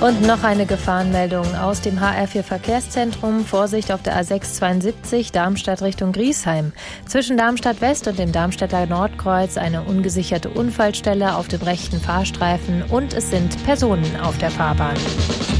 Und noch eine Gefahrenmeldung aus dem HR4 Verkehrszentrum. Vorsicht auf der A672 Darmstadt Richtung Griesheim. Zwischen Darmstadt West und dem Darmstädter Nordkreuz eine ungesicherte Unfallstelle auf dem rechten Fahrstreifen und es sind Personen auf der Fahrbahn.